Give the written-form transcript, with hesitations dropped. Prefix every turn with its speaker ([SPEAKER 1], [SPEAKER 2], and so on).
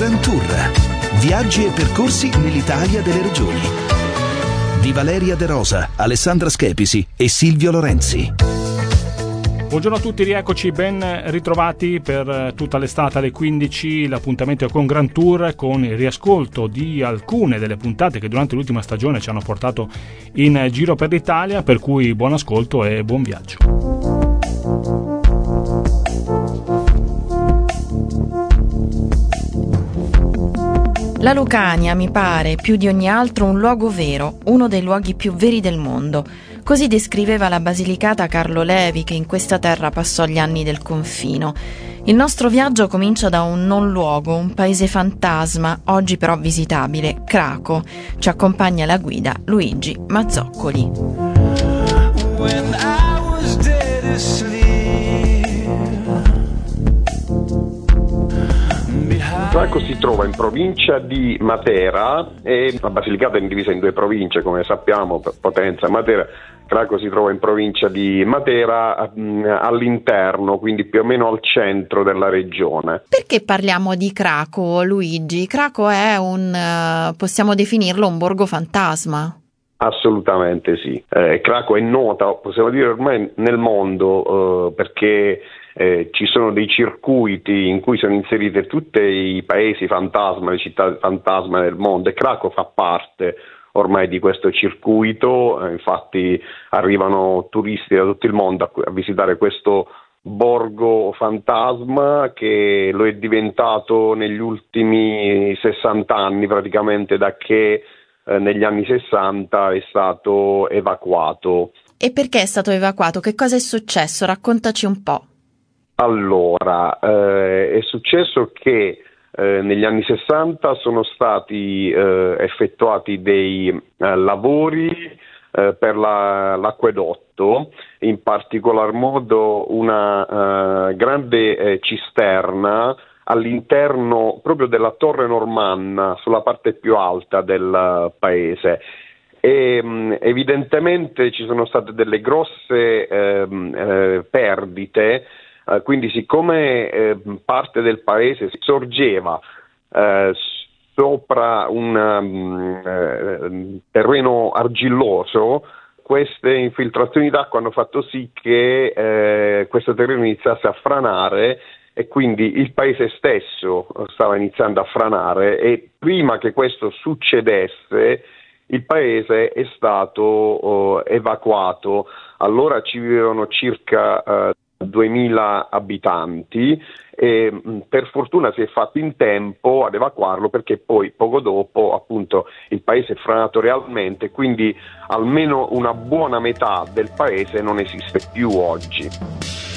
[SPEAKER 1] Grand Tour. Viaggi e percorsi nell'Italia delle regioni. Di Valeria De Rosa, Alessandra Schepisi e Silvio Lorenzi.
[SPEAKER 2] Buongiorno a tutti, rieccoci, ben ritrovati per tutta l'estate alle 15. L'appuntamento è con Grand Tour, con il riascolto di alcune delle puntate che durante l'ultima stagione ci hanno portato in giro per l'Italia, per cui buon ascolto e buon viaggio.
[SPEAKER 3] La Lucania mi pare, più di ogni altro, un luogo vero, uno dei luoghi più veri del mondo. Così descriveva la Basilicata Carlo Levi, che in questa terra passò gli anni del confino. Il nostro viaggio comincia da un non luogo, un paese fantasma, oggi però visitabile, Craco. Ci accompagna la guida Luigi Mazzoccoli.
[SPEAKER 4] Craco si trova in provincia di Matera e la Basilicata è divisa in due province, come sappiamo, Potenza e Matera. Craco si trova in provincia di Matera all'interno, quindi più o meno al centro della regione.
[SPEAKER 3] Perché parliamo di Craco, Luigi? Craco è possiamo definirlo un borgo fantasma?
[SPEAKER 4] Assolutamente sì. Craco è nota, possiamo dire ormai nel mondo, perché ci sono dei circuiti in cui sono inserite tutti i paesi fantasma, le città fantasma del mondo, e Craco fa parte ormai di questo circuito. Infatti arrivano turisti da tutto il mondo a visitare questo borgo fantasma, che lo è diventato negli ultimi 60 anni, praticamente da che negli anni 60 è stato evacuato.
[SPEAKER 3] E perché è stato evacuato? Che cosa è successo? Raccontaci un po'.
[SPEAKER 4] Allora, è successo che negli anni 60 sono stati effettuati dei lavori per l'acquedotto, in particolar modo una grande cisterna all'interno proprio della Torre Normanna, sulla parte più alta del paese. E evidentemente ci sono state delle grosse perdite. Quindi siccome parte del paese sorgeva sopra un terreno argilloso, queste infiltrazioni d'acqua hanno fatto sì che questo terreno iniziasse a franare, e quindi il paese stesso stava iniziando a franare, e prima che questo succedesse il paese è stato evacuato. Allora ci vivevano circa 2000 abitanti, e per fortuna si è fatto in tempo ad evacuarlo, perché poi poco dopo appunto il paese è franato realmente, quindi almeno una buona metà del paese non esiste più oggi.